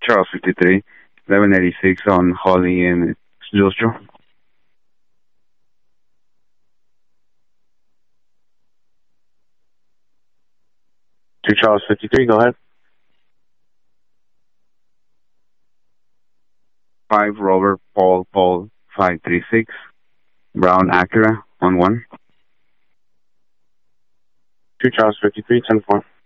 Charles 53, 1186 on Holly and Joshua. 2 Charles 53, go ahead. 5 Robert Paul 536, Brown Acura on 1. 2 Charles 53, 10-4.